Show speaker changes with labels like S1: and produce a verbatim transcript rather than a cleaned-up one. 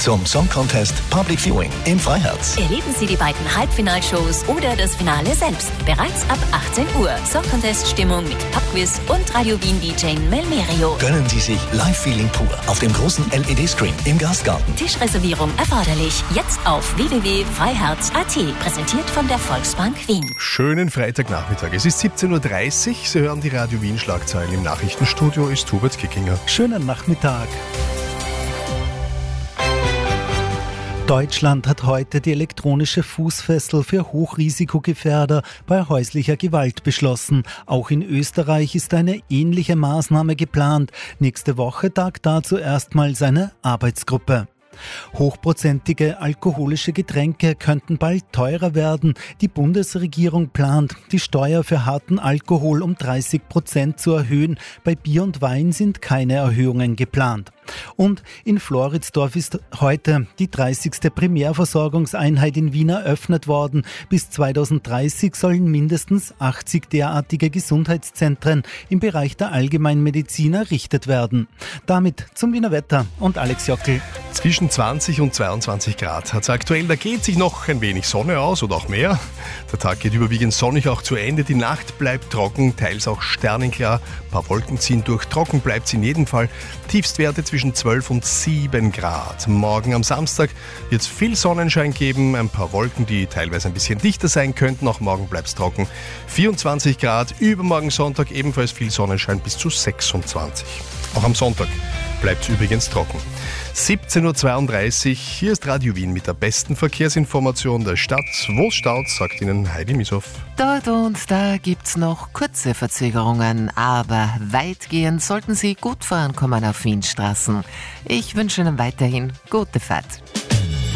S1: zum Song Contest Public Viewing im Freiherz.
S2: Erleben Sie die beiden Halbfinalshows oder das Finale selbst. Bereits ab achtzehn Uhr. Song Contest Stimmung mit Pubquiz und Radio Wien D J Melmerio.
S1: Gönnen Sie sich Live-Feeling pur auf dem großen L E D-Screen im Gastgarten.
S2: Tischreservierung erforderlich. Jetzt auf w w w punkt freiherz punkt a t. Präsentiert von der Volksbank Wien.
S3: Schönen Freitagnachmittag. Es ist siebzehn Uhr dreißig. Sie hören die Radio Wien Schlagzeilen. Im Nachrichtenstudio ist Hubert Kickinger.
S4: Schönen Nachmittag. Deutschland hat heute die elektronische Fußfessel für Hochrisikogefährder bei häuslicher Gewalt beschlossen. Auch in Österreich ist eine ähnliche Maßnahme geplant. Nächste Woche tagt dazu erstmals eine Arbeitsgruppe. Hochprozentige alkoholische Getränke könnten bald teurer werden. Die Bundesregierung plant, die Steuer für harten Alkohol um dreißig Prozent zu erhöhen. Bei Bier und Wein sind keine Erhöhungen geplant. Und in Floridsdorf ist heute die dreißigste Primärversorgungseinheit in Wien eröffnet worden. Bis zweitausenddreißig sollen mindestens achtzig derartige Gesundheitszentren im Bereich der Allgemeinmedizin errichtet werden. Damit zum Wiener Wetter und Alex Jockel.
S3: Zwischen zwanzig und zweiundzwanzig Grad hat es aktuell. Da geht sich noch ein wenig Sonne aus oder auch mehr. Der Tag geht überwiegend sonnig auch zu Ende. Die Nacht bleibt trocken, teils auch sternenklar. Ein paar Wolken ziehen durch. Trocken bleibt es in jedem Fall. Tiefstwerte zwischen zwölf und sieben Grad. Morgen am Samstag wird es viel Sonnenschein geben. Ein paar Wolken, die teilweise ein bisschen dichter sein könnten. Auch morgen bleibt es trocken. vierundzwanzig Grad. Übermorgen Sonntag ebenfalls viel Sonnenschein bis zu sechsundzwanzig. Auch am Sonntag bleibt es übrigens trocken. siebzehn Uhr zweiunddreißig, hier ist Radio Wien mit der besten Verkehrsinformation der Stadt. Wo es staut, sagt Ihnen Heidi Misow.
S5: Dort und da gibt's noch kurze Verzögerungen, aber weitgehend sollten Sie gut vorankommen auf Wienstraßen. Ich wünsche Ihnen weiterhin gute Fahrt.